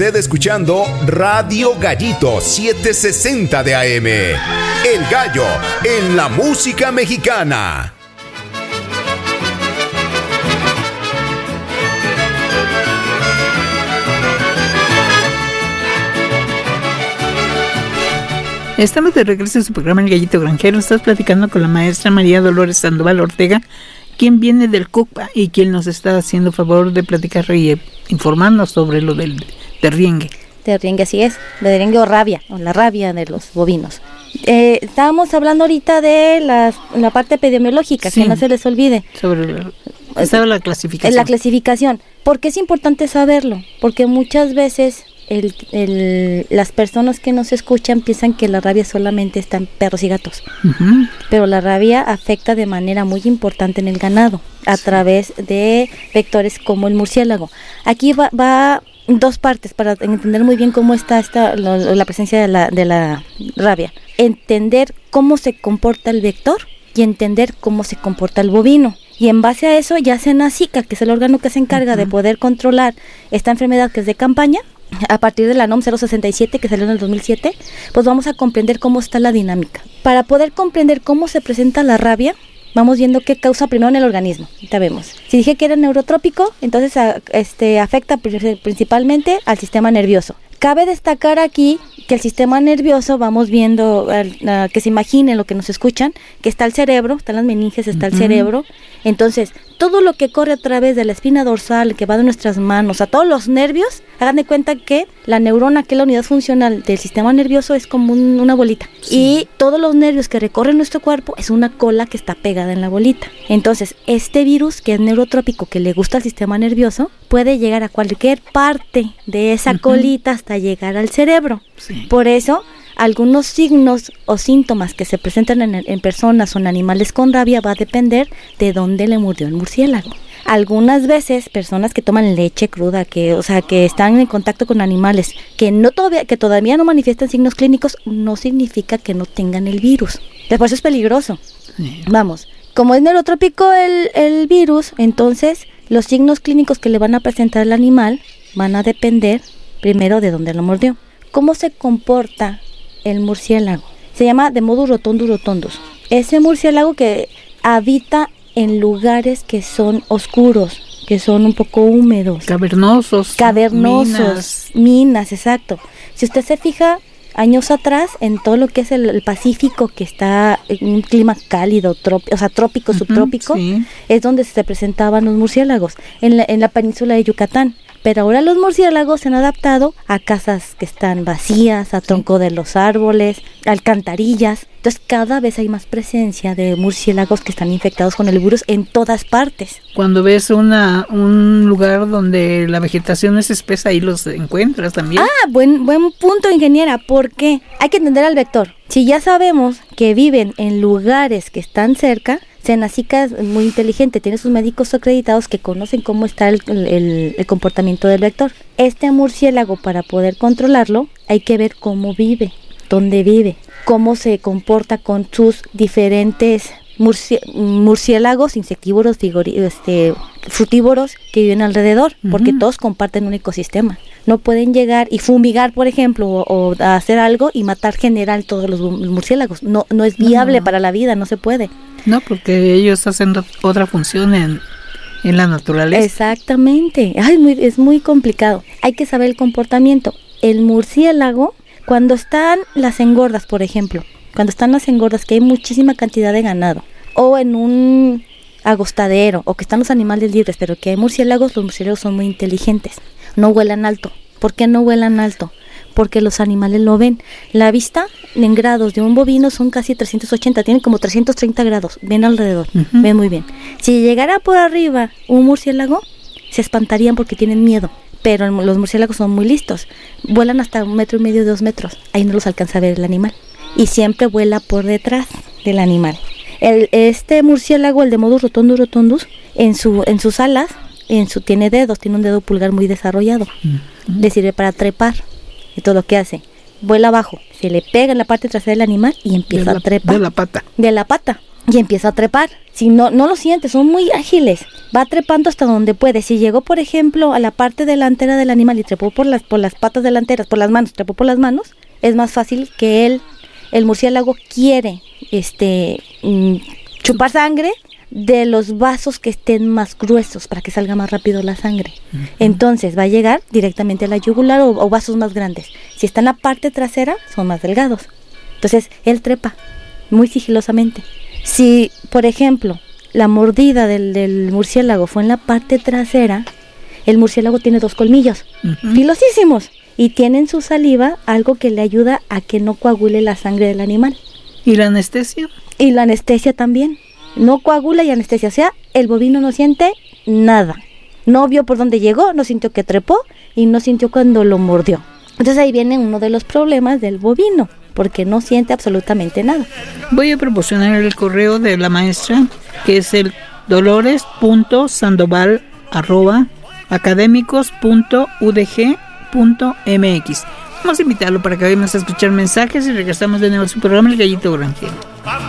Usted escuchando Radio Gallito 760 de AM. El Gallo en la música mexicana. Estamos de regreso en su programa El Gallito Granjero. Estás platicando con la maestra María Dolores Sandoval Ortega, quien viene del CUCPA y quien nos está haciendo favor de platicar y informarnos sobre lo del derriengue. Derriengue, así es, de derriengue o rabia, o la rabia de los bovinos. Estábamos hablando ahorita de la parte epidemiológica, sí, que no se les olvide. Sobre la clasificación. La clasificación. ¿Por qué es importante saberlo? Porque muchas veces las personas que nos escuchan piensan que la rabia solamente está en perros y gatos. Uh-huh. Pero la rabia afecta de manera muy importante en el ganado, a través de vectores como el murciélago. Aquí va dos partes para entender muy bien cómo está la presencia de la rabia. Entender cómo se comporta el vector y entender cómo se comporta el bovino. Y en base a eso ya SENASICA, que es el órgano que se encarga de poder controlar esta enfermedad que es de campaña, a partir de la NOM 067 que salió en el 2007, pues vamos a comprender cómo está la dinámica. Para poder comprender cómo se presenta la rabia, vamos viendo qué causa primero en el organismo. Ya vemos. Si dije que era neurotrópico, entonces afecta principalmente al sistema nervioso. Cabe destacar aquí que el sistema nervioso, vamos viendo, que se imaginen lo que nos escuchan, que está el cerebro, están las meninges, está el cerebro. Entonces, todo lo que corre a través de la espina dorsal, que va de nuestras manos a todos los nervios, hagan de cuenta que la neurona, que es la unidad funcional del sistema nervioso, es como una bolita. Sí. Y todos los nervios que recorren nuestro cuerpo es una cola que está pegada en la bolita. Entonces, este virus, que es neurotrópico, que le gusta al sistema nervioso, puede llegar a cualquier parte de esa colita hasta llegar al cerebro. Sí. Por eso, algunos signos o síntomas que se presentan en personas o en animales con rabia va a depender de dónde le mordió el murciélago. Algunas veces, personas que toman leche cruda, que están en contacto con animales que todavía no manifiestan signos clínicos, no significa que no tengan el virus. Por eso es peligroso. Sí. Vamos, como es neurotrópico el virus, entonces los signos clínicos que le van a presentar al animal van a depender primero de dónde lo mordió. ¿Cómo se comporta el murciélago? Se llama Demodus rotundus. Ese murciélago que habita en lugares que son oscuros, que son un poco húmedos. Cavernosos, minas, exacto. Si usted se fija, años atrás, en todo lo que es el Pacífico, que está en un clima cálido, trópico, subtrópico, sí, es donde se presentaban los murciélagos, en la península de Yucatán. Pero ahora los murciélagos se han adaptado a casas que están vacías, a tronco de los árboles, alcantarillas. Entonces cada vez hay más presencia de murciélagos que están infectados con el virus en todas partes. Cuando ves un lugar donde la vegetación es espesa, ahí los encuentras también. Buen punto, ingeniera. ¿Por qué? Hay que entender al vector. Si ya sabemos que viven en lugares que están cerca, SENASICA es muy inteligente, tiene sus médicos acreditados que conocen cómo está el comportamiento del vector. Este murciélago, para poder controlarlo, hay que ver cómo vive, dónde vive, cómo se comporta con sus diferentes murciélagos insectívoros, frutívoros que viven alrededor, porque todos comparten un ecosistema. No pueden llegar y fumigar, por ejemplo, o hacer algo y matar general todos los murciélagos. No es viable para la vida, no se puede. No, porque ellos hacen otra función en la naturaleza. Exactamente. Es muy complicado. Hay que saber el comportamiento. El murciélago, cuando están las engordas, por ejemplo, que hay muchísima cantidad de ganado, o en un agostadero, o que están los animales libres, pero que hay murciélagos, los murciélagos son muy inteligentes. No vuelan alto. ¿Por qué no vuelan alto? Porque los animales lo ven. La vista en grados de un bovino son casi 380, tienen como 330 grados, ven alrededor, ven muy bien. Si llegara por arriba un murciélago, se espantarían porque tienen miedo, pero los murciélagos son muy listos, vuelan hasta 1,5 metros, 2 metros, ahí no los alcanza a ver el animal, y siempre vuela por detrás del animal. Este murciélago, el Demodus rotundus, en sus alas, tiene dedos, tiene un dedo pulgar muy desarrollado, le sirve para trepar. Y todo lo que hace, vuela abajo, se le pega en la parte trasera del animal y empieza a trepar. De la pata. y empieza a trepar. Si no lo siente, son muy ágiles. Va trepando hasta donde puede. Si llegó, por ejemplo, a la parte delantera del animal y trepó por las patas delanteras, por las manos, trepó por las manos, es más fácil que el murciélago quiere chupar sangre de los vasos que estén más gruesos para que salga más rápido la sangre. Entonces va a llegar directamente a la yugular o vasos más grandes. Si está en la parte trasera, son más delgados. Entonces él trepa muy sigilosamente. Si, por ejemplo, la mordida del murciélago fue en la parte trasera, el murciélago tiene 2 colmillos, filosísimos, y tiene en su saliva algo que le ayuda a que no coagule la sangre del animal. ¿Y la anestesia? Y la anestesia también. No coagula y anestesia. O sea, el bovino no siente nada. No vio por dónde llegó, no sintió que trepó y no sintió cuando lo mordió. Entonces ahí viene uno de los problemas del bovino, porque no siente absolutamente nada. Voy a proporcionar el correo de la maestra, que es el dolores.sandoval@academicos.udg.mx. Vamos a invitarlo para que vayamos a escuchar mensajes y regresamos de nuevo a su programa El Gallito Granjero.